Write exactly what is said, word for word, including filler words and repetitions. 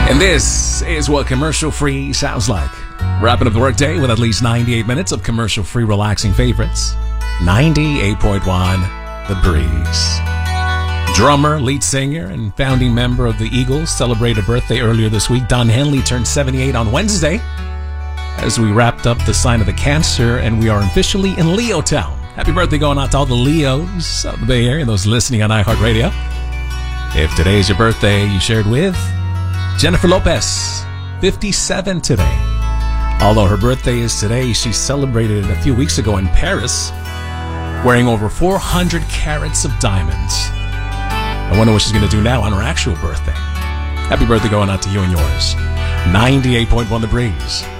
And this is what commercial-free sounds like. Wrapping up the workday with at least ninety-eight minutes of commercial-free relaxing favorites. ninety-eight point one The Breeze. Drummer, lead singer, and founding member of the Eagles celebrated a birthday earlier this week. Don Henley turned seventy-eight on Wednesday as we wrapped up the sign of the Cancer, and we are officially in Leo Town. Happy birthday going out to all the Leos of the Bay Area and those listening on iHeartRadio. If today's your birthday, you shared with Jennifer Lopez, fifty-seven today. Although her birthday is today, she celebrated it a few weeks ago in Paris, wearing over four hundred carats of diamonds. I wonder what she's going to do now on her actual birthday. Happy birthday going out to you and yours. ninety-eight point one The Breeze.